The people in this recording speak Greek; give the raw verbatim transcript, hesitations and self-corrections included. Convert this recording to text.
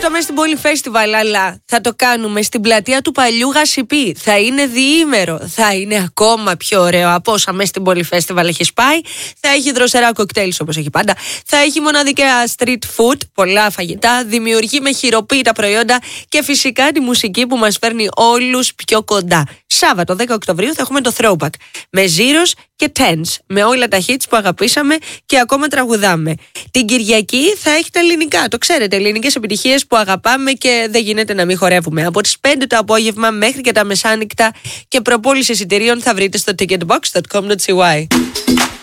το Μες στην Πόλη Φέστιβαλ, αλλά θα το κάνουμε στην πλατεία του παλιού Γασιπί. Θα είναι διήμερο. Θα είναι ακόμα πιο ωραίο από όσα Μες στην Πόλη Φέστιβαλ έχει πάει. Θα έχει δροσερά κοκτέιλς όπως έχει πάντα. Θα έχει μοναδικά street food, πολλά φαγητά. Δημιουργεί με χειροποίητα προϊόντα και φυσικά τη μουσική που μας φέρνει όλους πιο κοντά. Σάββατο δέκα Οκτωβρίου θα έχουμε το Throwback με Zeros και Tens, με όλα τα hits που αγαπήσαμε και ακόμα τραγουδάμε. Την Κυριακή θα έχει τα ελληνικά, το ξέρετε, ελληνικές επιτυχίες που αγαπάμε και δεν γίνεται να μην χορεύουμε. Από τις πέντε το απόγευμα μέχρι και τα μεσάνυχτα, και προπόληση εισιτηρίων θα βρείτε στο ticketbox dot com dot c y.